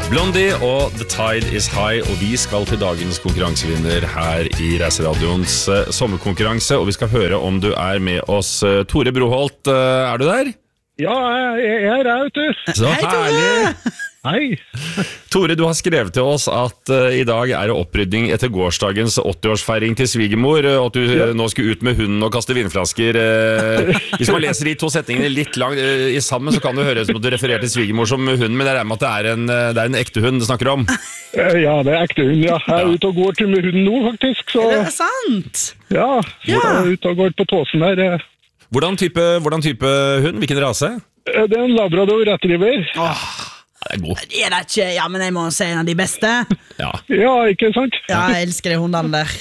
Blondie og The Tide is High, og vi skal til dagens konkurransevinner her i Reiseradioens sommerkonkurranse, og vi skal høre om du er med oss. Tore Broholt, er du der? Ja, jeg er her, vet du. Så herlig! Hei. Tore, du har skrevet til oss at i dag er det opprydding etter gårsdagens 80-årsfeiring til svigermor, og at du nå skulle ut med hunden og kaste vinflasker. Hvis man leser de to setningene litt langt i sammen, så kan det høres som at du refererer til svigermor som hund, men det er med at det er en ekte hund du snakker om. Ja, det er ekte hund, ja. Jeg er ute og går til med hunden nå, faktisk. Så... Er det sant? Ja, jeg er ute og går på tåsen der. Hvordan type hund? Hvilken rase? Det er en Labrador retriever. Det er god. Det er det ikke, ja, men jeg må si en av de beste. Ja. Ja, ikke sant? Ja, jeg elsker de hundene der.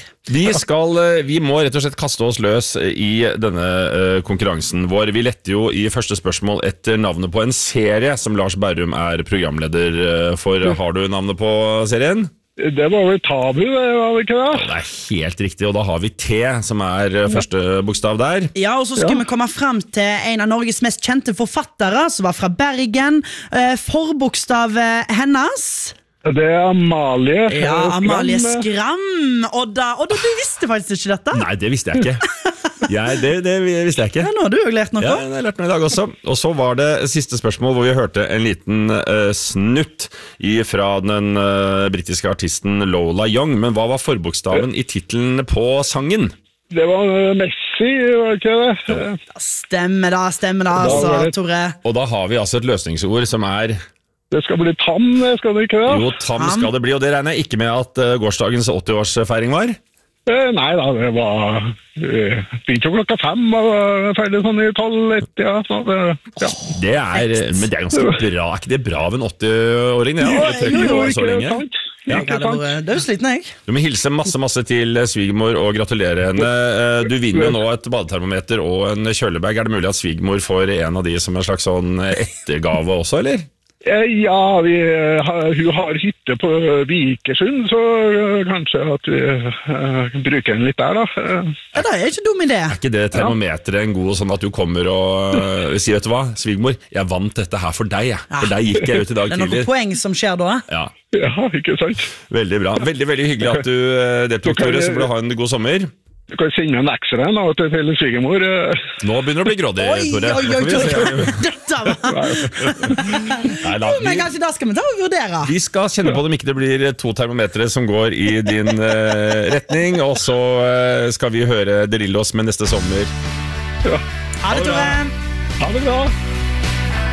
Vi må rett og slett kaste oss løs i denne konkurransen vår. Vi letter jo i første spørsmål etter navnet på en serie som Lars Berrum er programleder for. Har du navnet på serien? Det var vel Tabu, var det ikke det? Det er helt riktig, og da har vi T, som er første bokstav der. Ja, og så skulle vi komme frem til en av Norges mest kjente forfattere, som var fra Bergen. Forbokstav hennes. Det er Amalie. Ja, Amalie Skram. Og du visste faktisk ikke dette? Nei, det visste jeg ikke. Det visste jeg ikke. Ja, nå har du jo lært noe. Ja, jeg har lært noe i dag også. Og så var det siste spørsmål hvor vi hørte en liten snutt fra den britiske artisten Lola Young. Men hva var forbokstaven i titelen på sangen? Det var Messi, var ikke det? Stemmer da, altså, Tore. Og da har vi altså et løsningsord som er... Det skal bli tam, skal det ikke det? Jo, tam skal det bli, og det regner jeg ikke med at gårsdagens 80-årsfeiring var? Nei da, det var begynte jo 5, og ferdig sånn i 12-1, ja. Det er, men det er ganske bra, er ikke det bra av en 80-åring? Det har tøkt over så lenge. Ja, det er jo sliten, jeg. Du må hilse masse til svigermor og gratulere henne. Du vinner jo nå et badetermometer og en kjølebag. Er det mulig at svigermor får en av de som en slags sånn ettergave også, eller? Ja, hun har hytte på Vikersund, så kanskje at vi bruker den litt der, da. Ja, det er ikke dum idé. Er ikke det termometeret en god sånn at du kommer og sier, vet du hva, svigermor, jeg vant dette her for deg, for deg gikk jeg ut i dag tidlig. Det er noen poeng som skjer da. Ja, ikke sant. Veldig bra. Veldig hyggelig at du deltok, Tore, så får du ha en god sommer. Du kan sende en ekstra nå til hele svigermor. Nå begynner det å bli grådig, Tore. Oi. Dette var... Neida, men kanskje da skal vi ta og vurdere. Vi skal kjenne på det om ikke det blir 2 termometere som går i din retning, og så skal vi høre De Lillos med neste sommer. Ja. Ha det, Tore. Ha det bra.